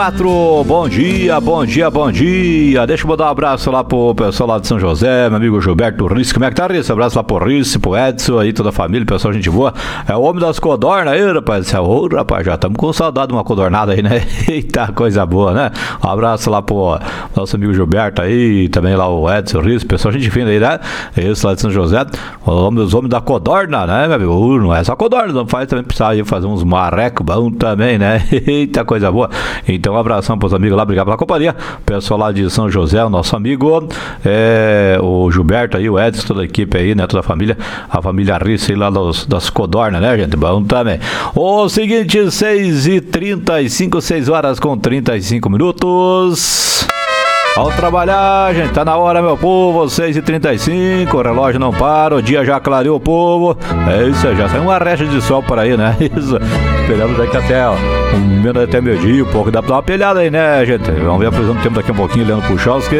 Bom dia, bom dia, bom dia. Deixa eu mandar um abraço lá pro pessoal lá de São José, meu amigo Gilberto Risse. Como é que tá, Risse? Abraço lá pro Risse, pro Edson aí, toda a família, pessoal, gente boa. É o homem das codornas aí, rapaz. Ô, rapaz, já estamos com saudade de uma codornada aí, né? Eita, coisa boa, né? Um abraço lá pro nosso amigo Gilberto aí, também lá o Edson Risse, pessoal, gente fina aí, né? Esse lá de São José, os homens da codorna, né, meu amigo? Não é só codorna, não faz também, precisar ir fazer uns marrecos bons também, né? Eita, coisa boa. Então, um abração pros amigos lá, obrigado pela companhia. Pessoal lá de São José, o nosso amigo, o Gilberto aí, o Edson, toda a equipe aí, né? Toda a família Risse aí lá das codornas, né, gente? Bom também. O seguinte, 6h35, 6 horas com 35 minutos. Ao trabalhar, gente, tá na hora, meu povo, 6h35, o relógio não para, o dia já clareou, povo. É isso aí, já saiu uma recha de sol por aí, né? Isso, esperamos daqui até meio-dia, um pouco, dá pra dar uma pelhada aí, né, gente? Vamos ver a previsão do tempo daqui a um pouquinho, Leandro Puchalski.